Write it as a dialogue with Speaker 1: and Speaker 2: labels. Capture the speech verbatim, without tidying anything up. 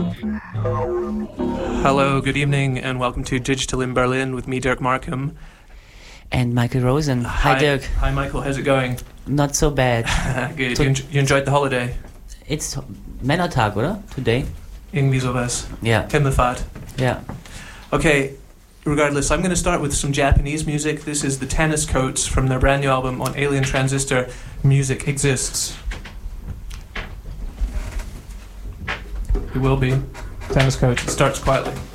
Speaker 1: Hello, good evening, and welcome to Digital in Berlin with me, Dirk Markham.
Speaker 2: And Michael Rosen. Hi,
Speaker 1: Hi,
Speaker 2: Dirk.
Speaker 1: Hi, Michael. How's it going?
Speaker 2: Not so bad.
Speaker 1: Good.
Speaker 2: To-
Speaker 1: You, en- you enjoyed the holiday?
Speaker 2: It's Männertag, oder? Today?
Speaker 1: Irgendwie sowas.
Speaker 2: Yeah.
Speaker 1: Himmelfahrt.
Speaker 2: Yeah.
Speaker 1: Okay, regardless, I'm going to start with some Japanese music. This is the Tennis Coats from their brand new album on Alien Transistor, Music Exists. It will be. Tennis Coats. It starts quietly.